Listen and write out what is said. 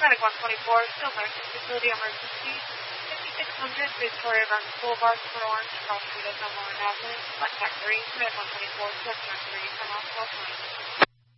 Paramedic 124, still nursing facility emergency. 5600 Victoria Gardens Boulevard, Port Orange, Cross Street of Melbourne Avenue. Contact 3, Paramedic 124, 793 from hospital 20.